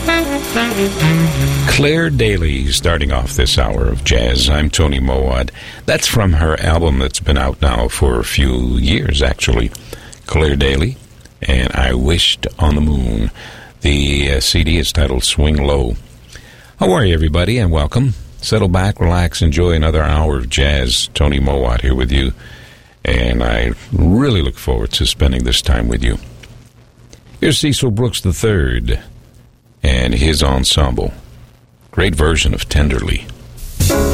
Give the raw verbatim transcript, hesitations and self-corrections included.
Claire Daly starting off this hour of jazz. I'm Tony Mowat. That's from her album that's been out now for a few years, actually. Claire Daly and I Wished on the Moon. The uh, C D is titled Swing Low. How are you, everybody, and welcome. Settle back, relax, enjoy another hour of jazz. Tony Mowat here with you, and I really look forward to spending this time with you. Here's Cecil Brooks the third and his ensemble. Great version of Tenderly.